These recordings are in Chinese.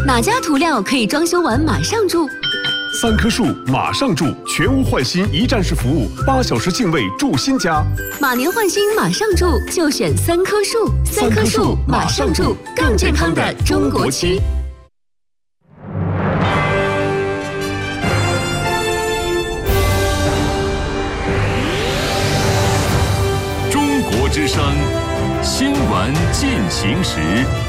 哪家涂料可以装修完马上住 ？3棵树马上住，全屋换新一站式服务，8小时净位住新家。 马年换新马上住，就选3棵树。3棵树马上住，更健康的中国区。 中国之声新闻进行时。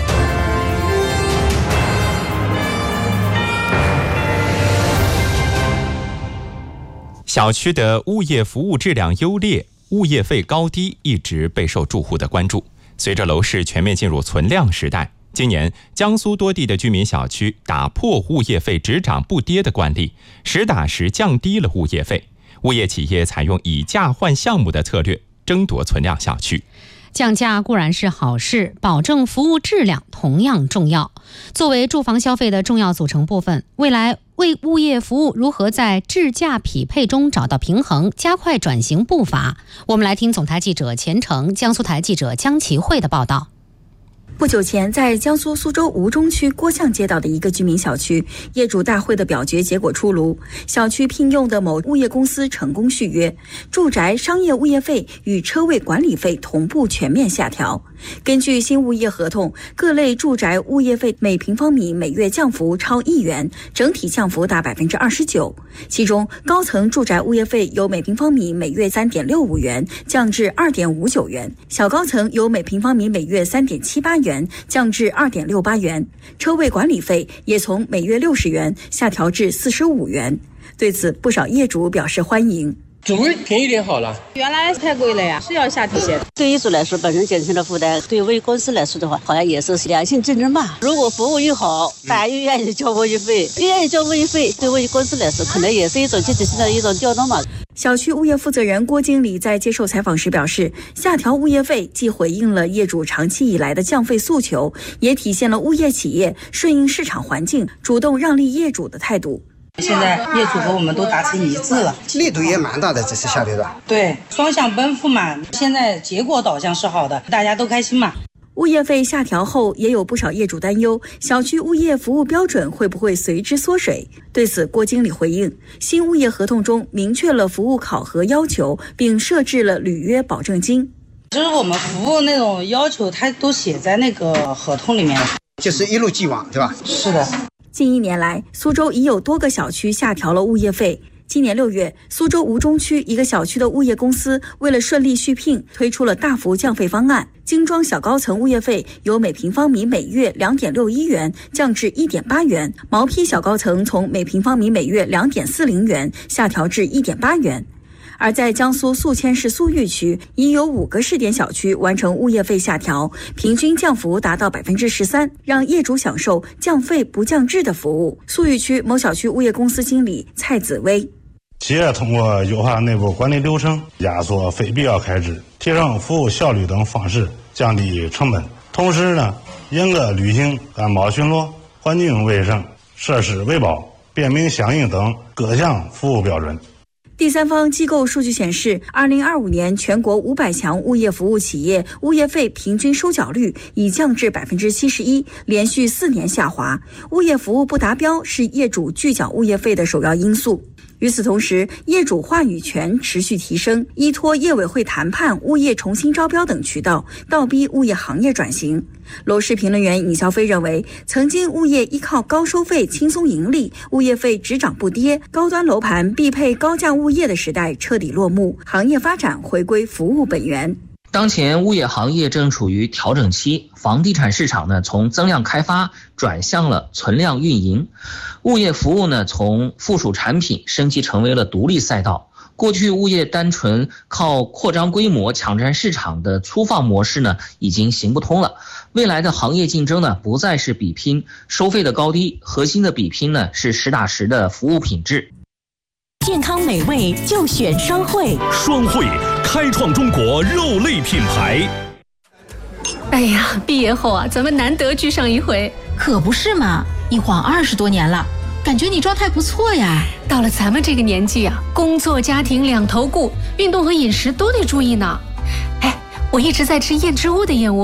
小区的物业服务质量优劣、物业费高低一直备受住户的关注。随着楼市全面进入存量时代，今年江苏多地的居民小区打破物业费只涨不跌的惯例，实打实降低了物业费。物业企业采用以价换项目的策略，争夺存量小区。 降价固然是好事，保证服务质量同样重要。作为住房消费的重要组成部分，未来为物业服务如何在质价匹配中找到平衡，加快转型步伐，我们来听总台记者钱成、江苏台记者江其慧的报道。 不久前，在江苏苏州吴中区郭巷街道的一个居民小区，业主大会的表决结果出炉，小区聘用的某物业公司成功续约，住宅商业物业费与车位管理费同步全面下调。根据新物业合同，各类住宅物业费每平方米每月降幅超1元，整体降幅达29%。其中，高层住宅物业费由每平方米每月3.65元降至2.59元，小高层由每平方米每月3.78元降至2.68元，车位管理费也从每月60元下调至45元。对此，不少业主表示欢迎。 总归便宜点好了， 原来太贵了呀，是要下调些。 对业主来说，本身减轻了负担；对物业公司来说的话，好像也是良性竞争吧。如果服务又好，大家又愿意交物业费，愿意交物业费，对物业公司来说，可能也是一种积极性的一种调动嘛。 小区物业负责人郭经理在接受采访时表示，下调物业费既回应了业主长期以来的降费诉求，也体现了物业企业顺应市场环境、主动让利业主的态度。 现在业主和我们都达成一致了， 力度也蛮大的，这次下调的。 对，双向奔赴嘛，现在结果导向是好的，大家都开心嘛。 物业费下调后，也有不少业主担忧小区物业服务标准会不会随之缩水。对此，郭经理回应，新物业合同中明确了服务考核要求，并设置了履约保证金。 就是我们服务那种要求，它都写在那个合同里面了， 就是一路既往，对吧？ 是的。 近1年来，苏州已有多个小区下调了物业费。今年6月，苏州吴中区一个小区的物业公司为了顺利续聘，推出了大幅降费方案。精装小高层物业费由每平方米每月2.61元降至1.8元，毛坯小高层从每平方米每月2.40元下调至1.8元。而在江苏宿迁市苏玉区，已有5个试点小区完成物业费下调，平均降幅达到13%，让业主享受降费不降质的服务。苏玉区某小区物业公司经理蔡子威： 企业通过优化内部管理流程、压缩非必要开支、提升服务效率等方式降低成本，同时呢，严格履行安保巡逻、环境卫生、设施维保、便民响应等各项服务标准。 第三方机构数据显示，2025年全国500强物业服务企业物业费平均收缴率已降至71%，连续4年下滑。物业服务不达标是业主拒缴物业费的首要因素。与此同时，业主话语权持续提升，依托业委会谈判、物业重新招标等渠道，倒逼物业行业转型。楼市评论员尹肖飞认为，曾经物业依靠高收费轻松盈利，物业费只涨不跌，高端楼盘必配高价物业的时代彻底落幕，行业发展回归服务本源。 当前物业行业正处于调整期，房地产市场呢从增量开发转向了存量运营，物业服务呢从附属产品升级成为了独立赛道。过去物业单纯靠扩张规模抢占市场的粗放模式呢已经行不通了，未来的行业竞争呢不再是比拼收费的高低，核心的比拼呢是实打实的服务品质。 健康美味就选双汇， 双汇开创中国肉类品牌。 哎呀，毕业后啊，咱们难得聚上一回。 可不是嘛，一晃20多年了，感觉你状态不错呀。 到了咱们这个年纪啊，工作家庭两头顾，运动和饮食都得注意呢。哎，我一直在吃燕之屋的燕窝，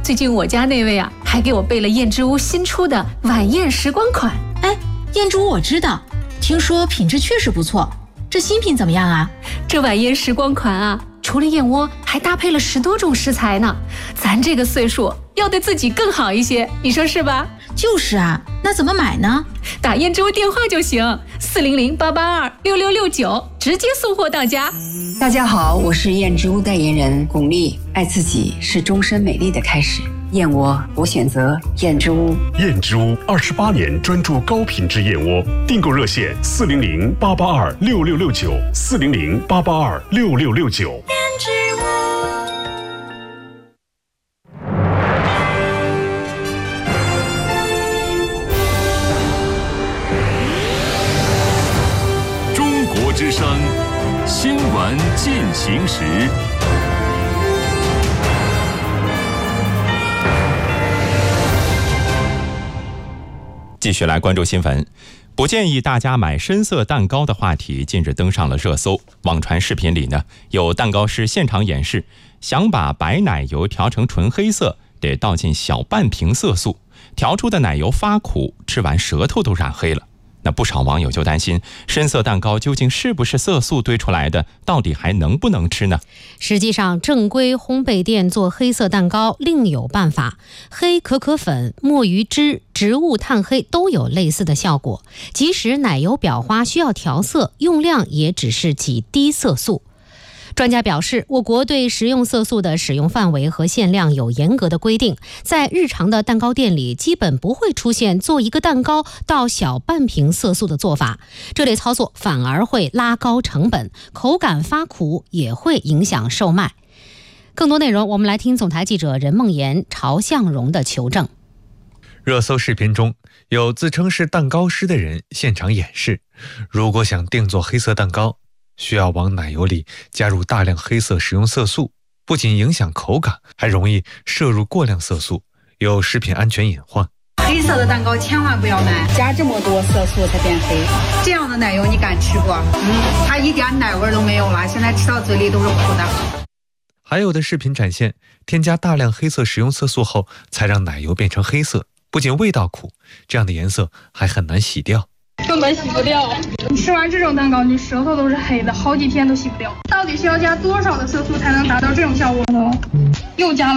最近我家那位啊，还给我备了燕之屋新出的晚宴时光款。 哎，燕之屋我知道，听说品质确实不错。这新品怎么样啊？ 这晚宴时光款啊，除了燕窝，还搭配了10多种食材呢。咱这个岁数要对自己更好一些，你说是吧？ 就是啊，那怎么买呢？ 打燕之屋电话就行，400-882-6669，直接送货到家。 大家好，我是燕之屋代言人巩俐。爱自己是终身美丽的开始，燕窝我选择燕之屋。 燕之屋28年专注高品质燕窝，订购热线400-882-6669，400-882-6669。燕之屋。 中国之声新闻进行时。 继续来关注新闻，不建议大家买深色蛋糕的话题近日登上了热搜。网传视频里呢，有蛋糕师现场演示，想把白奶油调成纯黑色，得倒进小半瓶色素，调出的奶油发苦，吃完舌头都染黑了。那不少网友就担心，深色蛋糕究竟是不是色素堆出来的，到底还能不能吃呢？ 实际上，正规烘焙店做黑色蛋糕另有办法，黑可可粉、墨鱼汁、植物炭黑都有类似的效果。即使奶油裱花需要调色，用量也只是几滴色素。专家表示，我国对食用色素的使用范围和限量有严格的规定，在日常的蛋糕店里基本不会出现做一个蛋糕倒小半瓶色素的做法，这类操作反而会拉高成本，口感发苦，也会影响售卖。更多内容我们来听总台记者任梦妍、曹向荣的求证。 热搜视频中有自称是蛋糕师的人现场演示，如果想定做黑色蛋糕，需要往奶油里加入大量黑色食用色素，不仅影响口感，还容易摄入过量色素，有食品安全隐患。 黑色的蛋糕千万不要买，加这么多色素才变黑，这样的奶油你敢吃不？它一点奶味都没有了，现在吃到嘴里都是苦的。 还有的视频展现，添加大量黑色食用色素后，才让奶油变成黑色，不仅味道苦，这样的颜色还很难洗掉。 根本洗不掉，你吃完这种蛋糕，你舌头都是黑的，好几天都洗不掉。到底需要加多少的色素才能达到这种效果呢？又加了